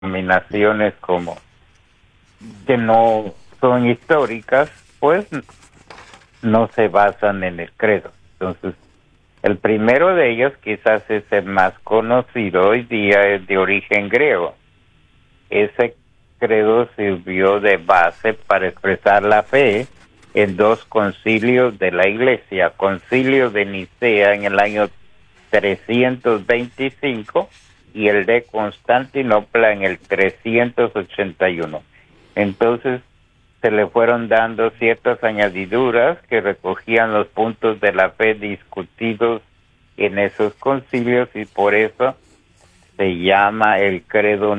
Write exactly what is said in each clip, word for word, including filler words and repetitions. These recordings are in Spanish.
denominaciones como que no son históricas, pues no se basan en el credo. Entonces, el primero de ellos, quizás es el más conocido hoy día, es de origen griego. Ese credo sirvió de base para expresar la fe en dos concilios de la Iglesia: Concilio de Nicea en el año trescientos veinticinco y el de Constantinopla en el trescientos ochenta y uno. Entonces se le fueron dando ciertas añadiduras que recogían los puntos de la fe discutidos en esos concilios, y por eso se llama el credo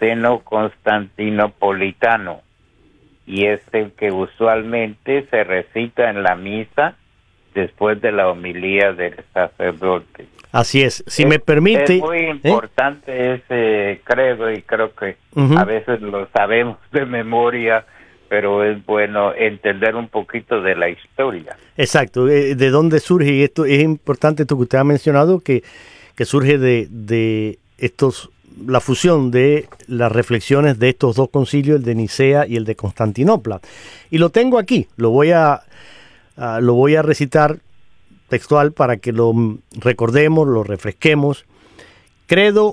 niceno-constantinopolitano, y es el que usualmente se recita en la misa después de la homilía del sacerdote. Así es, si es, me permite... Es muy importante ¿eh? ese credo, y creo que uh-huh. a veces lo sabemos de memoria, pero es bueno entender un poquito de la historia. Exacto, de dónde surge, y esto es importante, esto que usted ha mencionado, que, que surge de, de estos, la fusión de las reflexiones de estos dos concilios, el de Nicea y el de Constantinopla. Y lo tengo aquí, lo voy a, uh, lo voy a recitar textual para que lo recordemos, lo refresquemos. Credo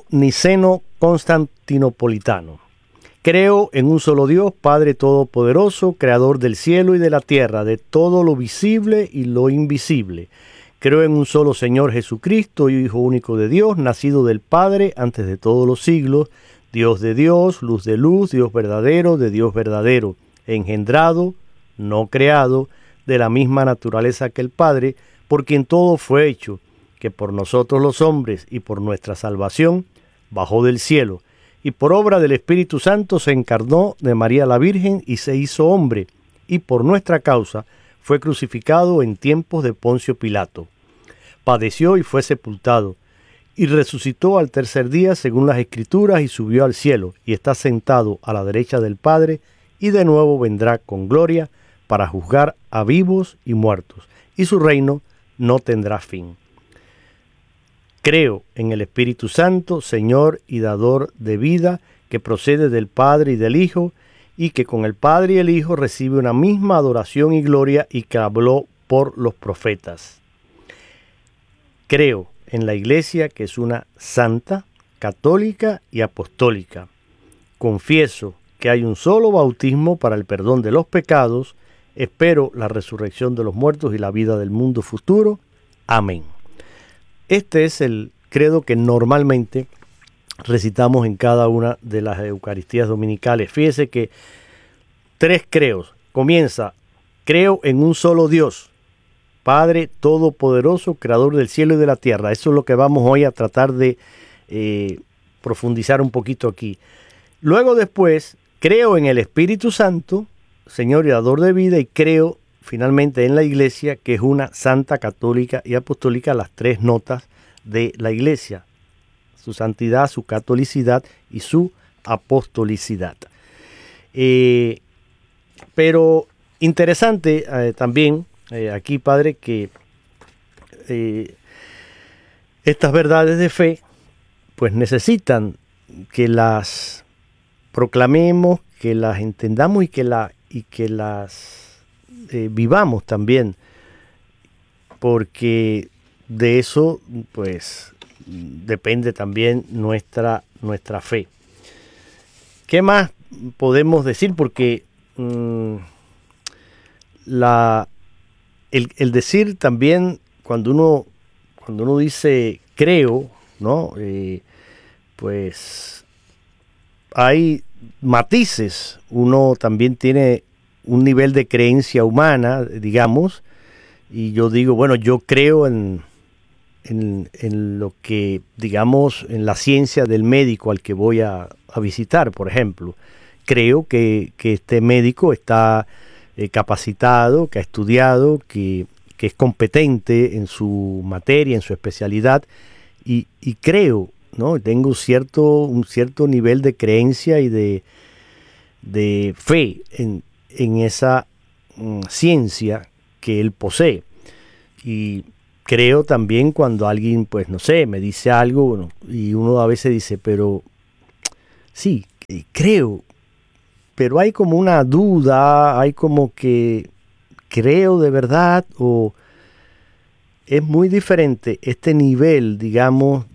niceno-constantinopolitano. Creo en un solo Dios, Padre Todopoderoso, Creador del cielo y de la tierra, de todo lo visible y lo invisible. Creo en un solo Señor Jesucristo, Hijo único de Dios, nacido del Padre antes de todos los siglos, Dios de Dios, luz de luz, Dios verdadero de Dios verdadero, engendrado, no creado, de la misma naturaleza que el Padre, por quien todo fue hecho, que por nosotros los hombres y por nuestra salvación bajó del cielo, y por obra del Espíritu Santo se encarnó de María la Virgen y se hizo hombre, y por nuestra causa fue crucificado en tiempos de Poncio Pilato. Padeció y fue sepultado, y resucitó al tercer día según las Escrituras, y subió al cielo, y está sentado a la derecha del Padre, y de nuevo vendrá con gloria para juzgar a vivos y muertos, y su reino no tendrá fin. Creo en el Espíritu Santo, Señor y dador de vida, que procede del Padre y del Hijo, y que con el Padre y el Hijo recibe una misma adoración y gloria, y que habló por los profetas. Creo en la Iglesia, que es una santa, católica y apostólica. Confieso que hay un solo bautismo para el perdón de los pecados. Espero la resurrección de los muertos y la vida del mundo futuro. Amén. Este es el credo que normalmente recitamos en cada una de las Eucaristías dominicales. Fíjese que tres creos. Comienza: creo en un solo Dios, Padre Todopoderoso, Creador del cielo y de la tierra. Eso es lo que vamos hoy a tratar de eh, profundizar un poquito aquí. Luego después, creo en el Espíritu Santo, Señor y dador de vida, y creo finalmente en la Iglesia, que es una santa, católica y apostólica, las tres notas de la Iglesia: su santidad, su catolicidad y su apostolicidad. Eh, pero interesante eh, también eh, aquí, Padre, que eh, estas verdades de fe pues necesitan que las proclamemos, que las entendamos y que, la, y que las Eh, vivamos también, porque de eso pues depende también nuestra, nuestra fe. ¿Qué más podemos decir? Porque mmm, la, el, el decir también, cuando uno, cuando uno dice creo, ¿no? Eh, pues hay matices. Uno también tiene un nivel de creencia humana, digamos, y yo digo, bueno, yo creo en, en, en lo que, digamos, en la ciencia del médico al que voy a, a visitar, por ejemplo. Creo que, que este médico está eh, capacitado, que ha estudiado, que, que es competente en su materia, en su especialidad, y, y creo, ¿no? Tengo cierto, un cierto nivel de creencia y de, de fe en en esa mm, ciencia que él posee. Y creo también cuando alguien, pues no sé, me dice algo, bueno, y uno a veces dice, pero sí, y creo, pero hay como una duda, hay como que creo de verdad o es muy diferente este nivel, digamos,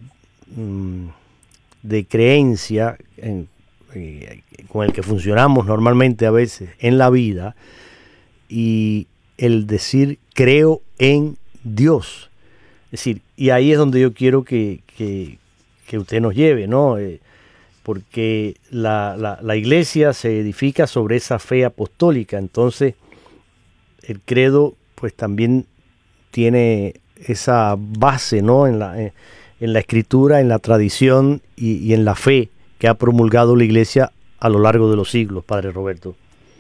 de creencia en, eh, con el que funcionamos normalmente a veces en la vida y el decir creo en Dios. Es decir, y ahí es donde yo quiero que, que, que usted nos lleve, ¿no? Eh, porque la, la, la iglesia se edifica sobre esa fe apostólica, entonces el credo pues también tiene esa base, ¿no? En la, en, en la escritura, en la tradición y, y en la fe que ha promulgado la iglesia a lo largo de los siglos, Padre Roberto.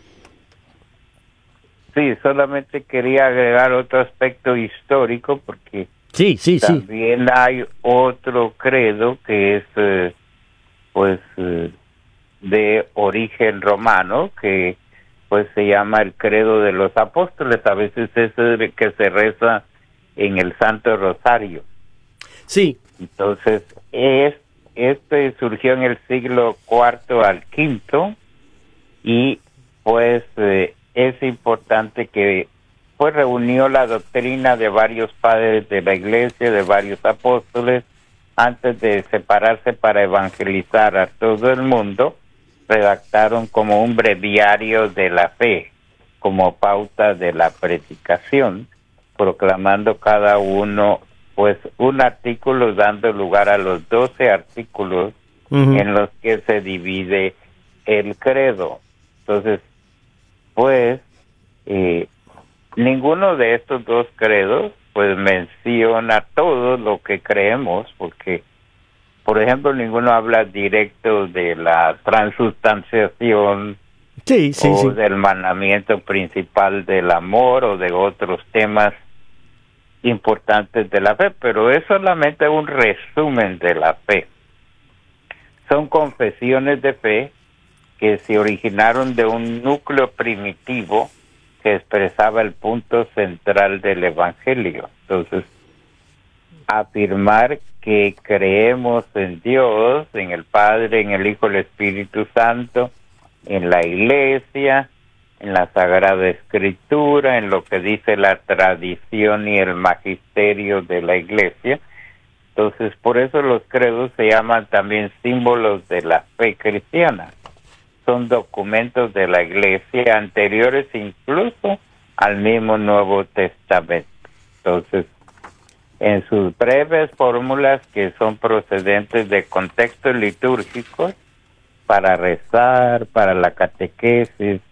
Sí, solamente quería agregar otro aspecto histórico porque sí, sí, también sí. hay otro credo que es eh, pues eh, de origen romano que pues se llama el credo de los apóstoles. A veces es el que se reza en el Santo Rosario. Sí. Entonces, es, este surgió en el siglo cuarto al quinto y pues eh, es importante que pues reunió la doctrina de varios padres de la iglesia, de varios apóstoles, antes de separarse para evangelizar a todo el mundo. Redactaron como un breviario de la fe, como pauta de la predicación, proclamando cada uno pues un artículo, dando lugar a los doce artículos uh-huh. en los que se divide el credo. Entonces, pues, eh, ninguno de estos dos credos pues menciona todo lo que creemos, porque por ejemplo, ninguno habla directo de la transustanciación sí, sí, o sí. del mandamiento principal del amor o de otros temas importantes de la fe, pero es solamente un resumen de la fe. Son confesiones de fe que se originaron de un núcleo primitivo que expresaba el punto central del Evangelio. Entonces, afirmar que creemos en Dios, en el Padre, en el Hijo, el Espíritu Santo, en la Iglesia, en la Sagrada Escritura, en lo que dice la tradición y el magisterio de la Iglesia. Entonces, por eso los credos se llaman también símbolos de la fe cristiana. Son documentos de la Iglesia anteriores incluso al mismo Nuevo Testamento. Entonces, en sus breves fórmulas que son procedentes de contextos litúrgicos para rezar, para la catequesis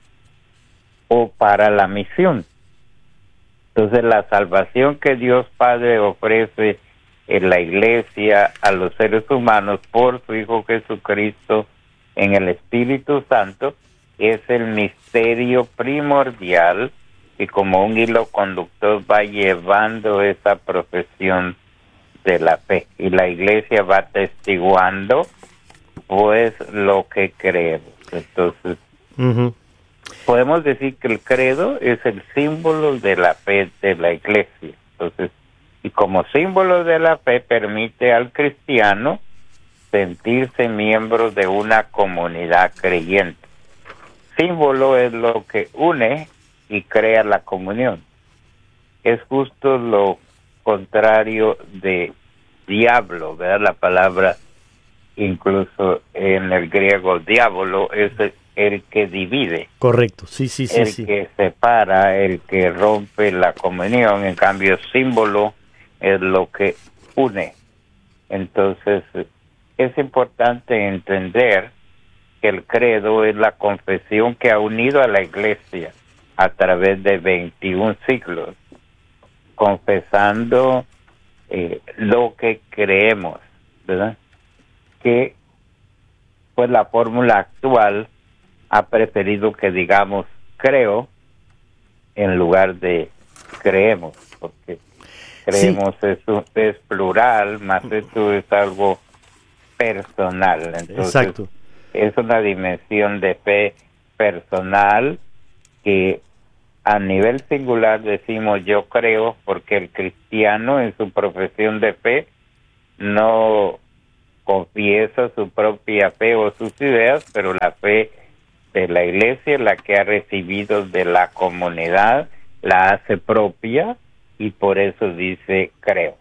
o para la misión. Entonces, la salvación que Dios Padre ofrece en la Iglesia a los seres humanos por su Hijo Jesucristo en el Espíritu Santo es el misterio primordial y como un hilo conductor va llevando esa profesión de la fe. Y la Iglesia va testiguando, pues, lo que creemos. Entonces, uh-huh. podemos decir que el credo es el símbolo de la fe de la Iglesia. Entonces, y como símbolo de la fe permite al cristiano sentirse miembro de una comunidad creyente. Símbolo es lo que une y crea la comunión. Es justo lo contrario de diablo, ¿verdad? La palabra, incluso en el griego, diablo, es el, el que divide. Correcto, sí, sí, sí. El sí. que separa, el que rompe la comunión. En cambio, símbolo es lo que une. Entonces, es importante entender que el credo es la confesión que ha unido a la Iglesia a través de veintiún siglos, confesando eh, lo que creemos, ¿verdad? Que pues la fórmula actual ha preferido que digamos creo en lugar de creemos, porque creemos sí. es, es plural, más eso es algo personal. Entonces, exacto. Es una dimensión de fe personal que a nivel singular decimos yo creo, porque el cristiano en su profesión de fe no confiesa su propia fe o sus ideas, pero la fe de la iglesia, la que ha recibido de la comunidad, la hace propia y por eso dice creo.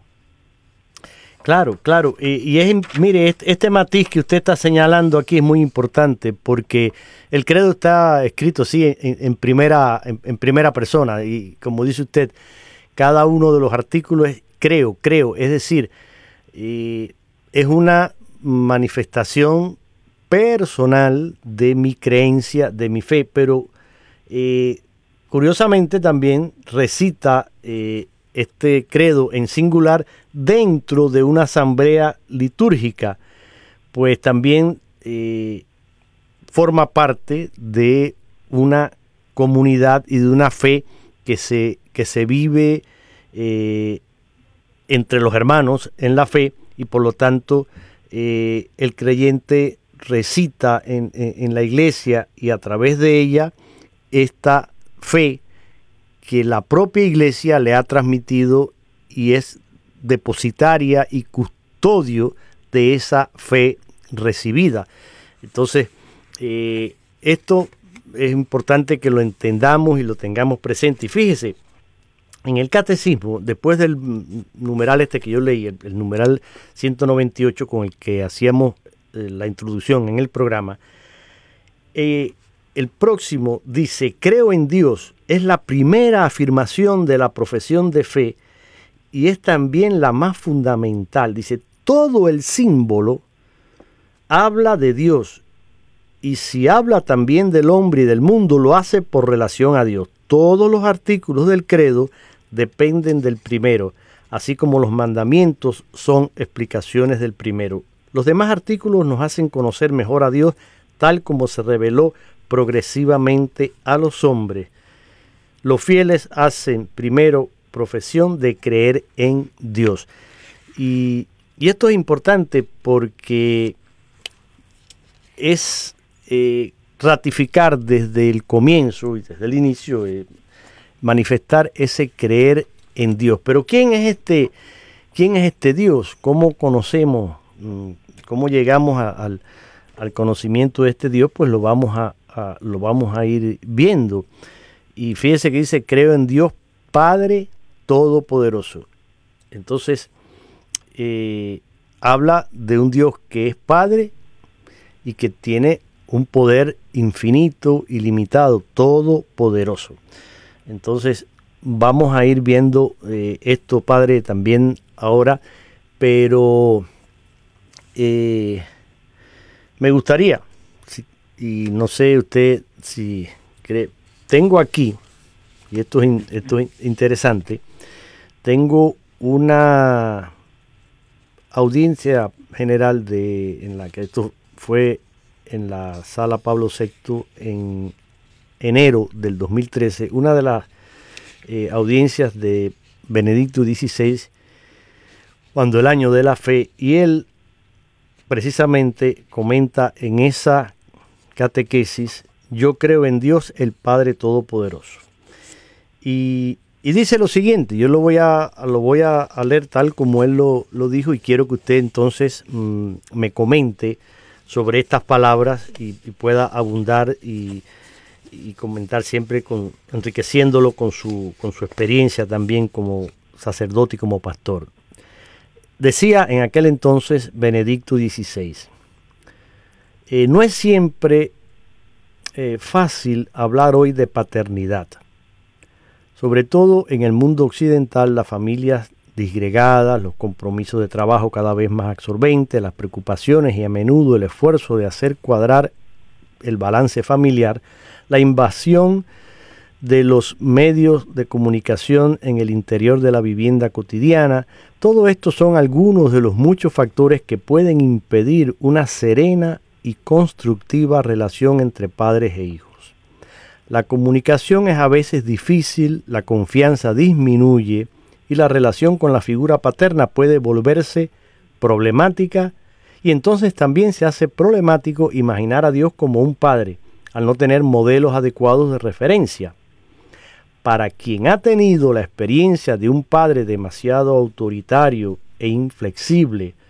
Claro, claro. Y, y es, mire, este, este matiz que usted está señalando aquí es muy importante porque el credo está escrito, sí, en, en primera, en, en primera persona. Y como dice usted, cada uno de los artículos es creo, creo. Es decir, y es una manifestación personal de mi creencia, de mi fe, pero eh, curiosamente también recita eh, este credo en singular dentro de una asamblea litúrgica, pues también eh, forma parte de una comunidad y de una fe que se, que se vive eh, entre los hermanos en la fe, y por lo tanto eh, el creyente recita en, en, en la iglesia y a través de ella esta fe que la propia iglesia le ha transmitido y es depositaria y custodio de esa fe recibida. Entonces, eh, esto es importante que lo entendamos y lo tengamos presente. Y fíjese, en el catecismo, después del numeral este que yo leí, el, el numeral ciento noventa y ocho con el que hacíamos eh, la introducción en el programa, eh, el próximo dice, creo en Dios, es la primera afirmación de la profesión de fe y es también la más fundamental. Dice, todo el símbolo habla de Dios y si habla también del hombre y del mundo, lo hace por relación a Dios. Todos los artículos del credo dependen del primero, así como los mandamientos son explicaciones del primero. Los demás artículos nos hacen conocer mejor a Dios tal como se reveló progresivamente a los hombres. Los fieles hacen primero profesión de creer en Dios. Y, y esto es importante porque es eh, ratificar desde el comienzo y desde el inicio, eh, manifestar ese creer en Dios. Pero ¿quién es este, quién es este Dios? ¿Cómo conocemos, cómo llegamos a, al, al conocimiento de este Dios? Pues lo vamos a, a, lo vamos a ir viendo. Y fíjese que dice, creo en Dios Padre Todopoderoso. Entonces, eh, habla de un Dios que es Padre y que tiene un poder infinito, ilimitado, todopoderoso. Entonces, vamos a ir viendo eh, esto, Padre, también ahora, pero eh, me gustaría, si, y no sé usted si cree, tengo aquí, y esto es, esto es interesante, tengo una audiencia general de, en la que esto fue en la Sala Pablo sexto en enero del dos mil trece, una de las eh, audiencias de Benedicto dieciséis, cuando el año de la fe, y él precisamente comenta en esa catequesis, yo creo en Dios el Padre Todopoderoso. Y, y dice lo siguiente, yo lo voy a, lo voy a, a leer tal como él lo, lo dijo y quiero que usted entonces mmm, me comente sobre estas palabras y, y pueda abundar y, y comentar siempre con, enriqueciéndolo con su, con su experiencia también como sacerdote y como pastor. Decía en aquel entonces Benedicto dieciséis, eh, no es siempre eh, fácil hablar hoy de paternidad. Sobre todo en el mundo occidental, las familias disgregadas, los compromisos de trabajo cada vez más absorbentes, las preocupaciones y a menudo el esfuerzo de hacer cuadrar el balance familiar, la invasión de los medios de comunicación en el interior de la vivienda cotidiana, todo esto son algunos de los muchos factores que pueden impedir una serena y constructiva relación entre padres e hijos. La comunicación es a veces difícil, la confianza disminuye y la relación con la figura paterna puede volverse problemática y entonces también se hace problemático imaginar a Dios como un padre, al no tener modelos adecuados de referencia. Para quien ha tenido la experiencia de un padre demasiado autoritario e inflexible,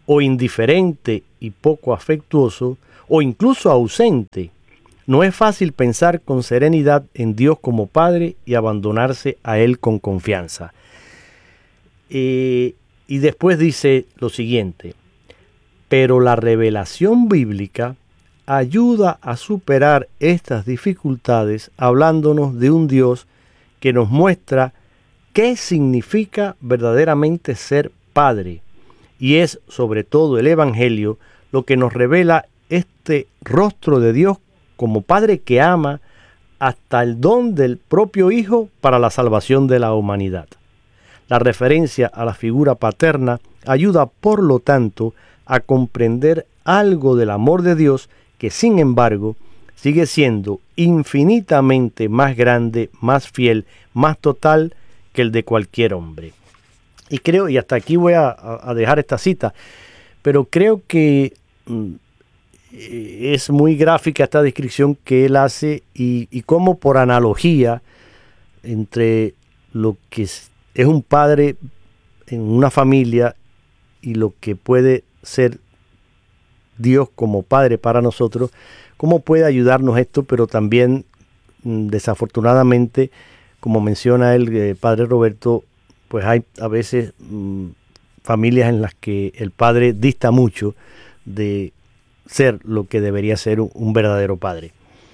o indiferente y poco afectuoso, o incluso ausente, no es fácil pensar con serenidad en Dios como Padre y abandonarse a Él con confianza. Eh, y después dice lo siguiente: pero la revelación bíblica ayuda a superar estas dificultades hablándonos de un Dios que nos muestra qué significa verdaderamente ser Padre. Y es sobre todo el Evangelio lo que nos revela este rostro de Dios como Padre que ama hasta el don del propio Hijo para la salvación de la humanidad. La referencia a la figura paterna ayuda, por lo tanto, a comprender algo del amor de Dios que, sin embargo, sigue siendo infinitamente más grande, más fiel, más total que el de cualquier hombre. Y creo, y hasta aquí voy a, a dejar esta cita, pero creo que mm, es muy gráfica esta descripción que él hace y, y cómo por analogía entre lo que es, es un padre en una familia y lo que puede ser Dios como Padre para nosotros, cómo puede ayudarnos esto, pero también mm, desafortunadamente, como menciona el eh, Padre Roberto, pues hay a veces mmm, familias en las que el padre dista mucho de ser lo que debería ser un, un verdadero padre.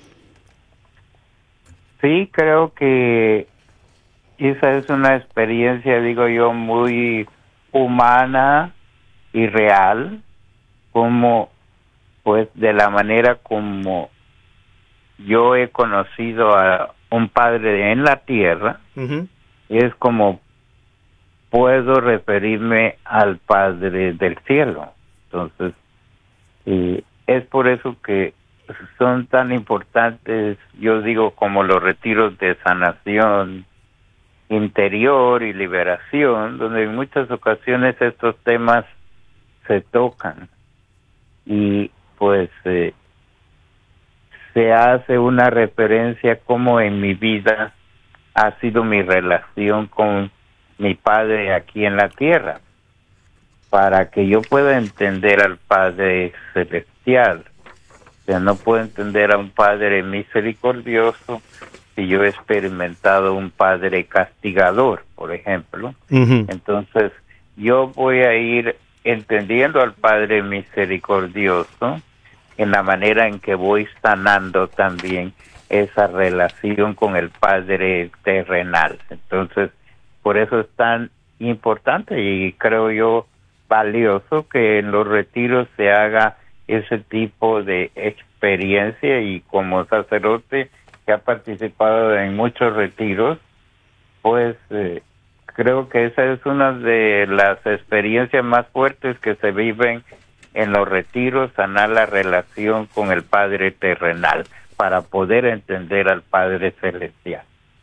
Sí, creo que esa es una experiencia, digo yo, muy humana y real, como pues de la manera como yo he conocido a un padre en la tierra, uh-huh. es como puedo referirme al Padre del cielo. Entonces, y es por eso que son tan importantes, yo digo, como los retiros de sanación interior y liberación, donde en muchas ocasiones estos temas se tocan y pues eh, se hace una referencia como en mi vida ha sido mi relación con mi Padre aquí en la tierra, para que yo pueda entender al Padre celestial. O sea, no puedo entender a un Padre misericordioso si yo he experimentado un Padre castigador, por ejemplo. Uh-huh. Entonces, yo voy a ir entendiendo al Padre misericordioso en la manera en que voy sanando también esa relación con el Padre terrenal. Entonces, por eso es tan importante y creo yo valioso que en los retiros se haga ese tipo de experiencia, y como sacerdote que ha participado en muchos retiros, pues eh, creo que esa es una de las experiencias más fuertes que se viven en los retiros, sanar la relación con el Padre terrenal para poder entender al Padre celestial.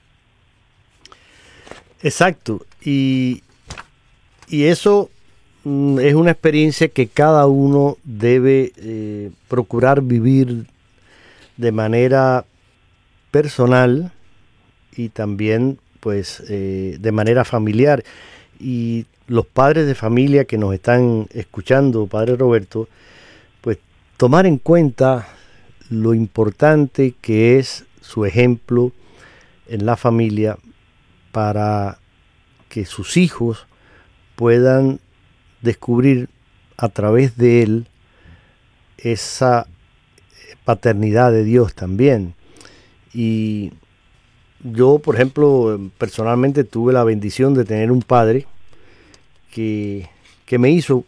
Exacto, y, y eso mm, es una experiencia que cada uno debe eh, procurar vivir de manera personal y también pues eh, de manera familiar. Y los padres de familia que nos están escuchando, Padre Roberto, pues tomar en cuenta lo importante que es su ejemplo en la familia, para que sus hijos puedan descubrir a través de él esa paternidad de Dios también. Y yo, por ejemplo, personalmente tuve la bendición de tener un padre que, que me hizo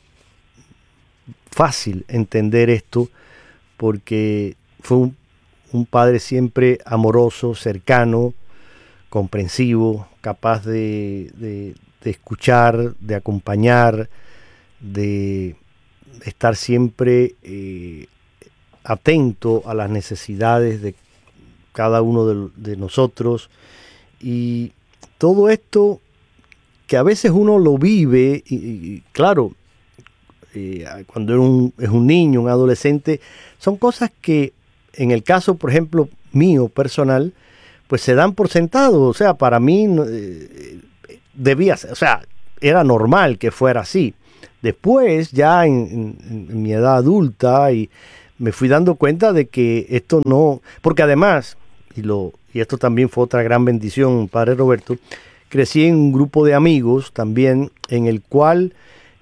fácil entender esto, porque fue un, un padre siempre amoroso, cercano, comprensivo, capaz de, de, de escuchar, de acompañar, de estar siempre eh, atento a las necesidades de cada uno de, de nosotros. Y todo esto que a veces uno lo vive, y, y claro, eh, cuando es un, es un niño, un adolescente, son cosas que en el caso, por ejemplo, mío personal, pues se dan por sentado. O sea, para mí eh, debía ser, o sea, era normal que fuera así, Después, ya en, en, en mi edad adulta, y me fui dando cuenta de que esto no, porque además, y, lo, y esto también fue otra gran bendición, Padre Roberto, crecí en un grupo de amigos también en el cual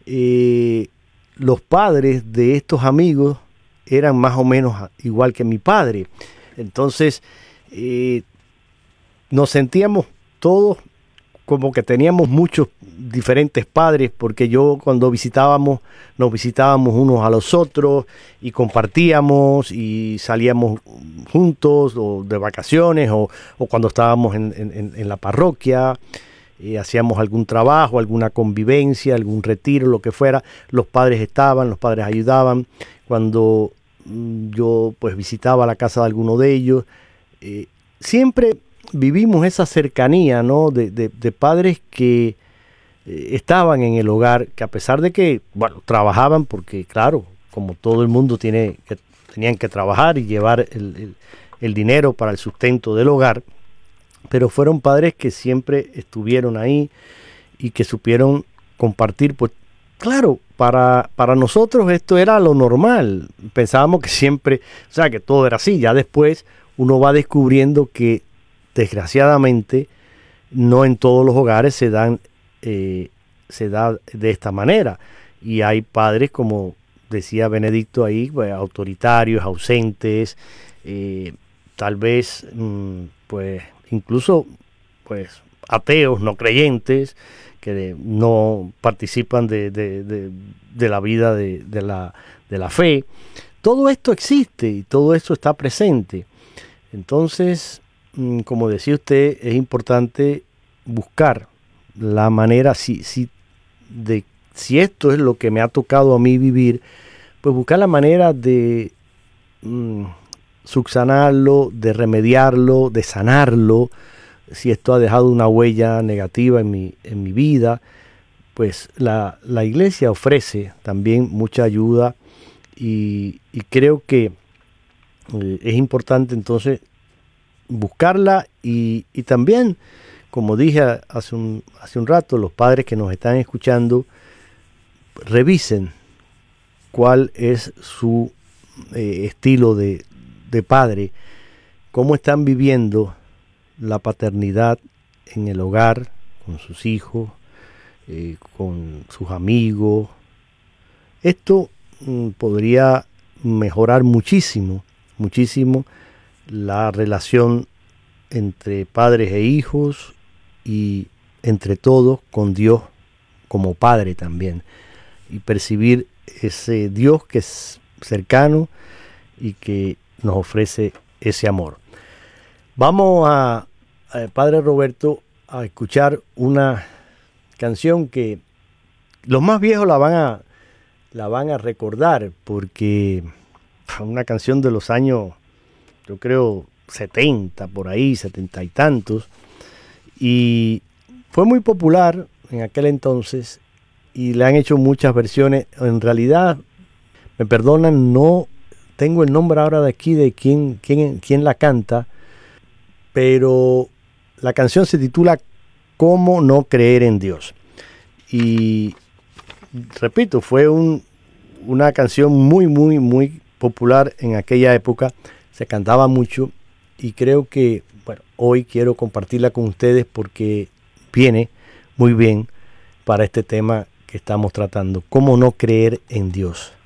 eh, los padres de estos amigos eran más o menos igual que mi padre. Entonces, eh, nos sentíamos todos como que teníamos muchos diferentes padres, porque yo cuando visitábamos, nos visitábamos unos a los otros y compartíamos y salíamos juntos o de vacaciones o, o cuando estábamos en, en, en la parroquia, eh, hacíamos algún trabajo, alguna convivencia, algún retiro, lo que fuera, los padres estaban, los padres ayudaban. Cuando mm, yo pues visitaba la casa de alguno de ellos, eh, siempre vivimos esa cercanía, ¿no? de, de, de padres que eh, estaban en el hogar, que a pesar de que, bueno, trabajaban, porque claro, como todo el mundo tiene que, tenían que trabajar y llevar el, el, el dinero para el sustento del hogar, pero fueron padres que siempre estuvieron ahí y que supieron compartir. Pues claro, para, para nosotros esto era lo normal, pensábamos que siempre, o sea, que todo era así. Ya después uno va descubriendo que desgraciadamente no en todos los hogares se dan eh, se da de esta manera, y hay padres, como decía Benedicto ahí, pues, autoritarios, ausentes, eh, tal vez mmm, pues incluso pues ateos, no creyentes, que no participan de, de, de, de la vida de, de, la, de la fe. Todo esto existe y todo esto está presente. Entonces, como decía usted, es importante buscar la manera, si, si, de, si esto es lo que me ha tocado a mí vivir, pues buscar la manera de mmm, subsanarlo, de remediarlo, de sanarlo. Si esto ha dejado una huella negativa en mi, en mi vida, pues la, la iglesia ofrece también mucha ayuda, y, y creo que eh, es importante entonces buscarla, y, y también, como dije hace un, hace un rato, los padres que nos están escuchando, revisen cuál es su eh, estilo de, de padre, cómo están viviendo la paternidad en el hogar, con sus hijos, eh, con sus amigos. Esto mm, podría mejorar muchísimo, muchísimo la relación entre padres e hijos, y entre todos con Dios como Padre también, y percibir ese Dios que es cercano y que nos ofrece ese amor. Vamos a, a Padre Roberto, a escuchar una canción que los más viejos la van a la van a recordar, porque una canción de los años, yo creo, setenta, por ahí, setenta y tantos, y fue muy popular en aquel entonces, y le han hecho muchas versiones. En realidad, me perdonan, no tengo el nombre ahora de aquí de quién, quién, quién la canta, pero la canción se titula ¿Cómo no creer en Dios? Y repito, fue un, una canción muy, muy, muy popular en aquella época, se cantaba mucho, y creo que, bueno, hoy quiero compartirla con ustedes porque viene muy bien para este tema que estamos tratando, ¿cómo no creer en Dios?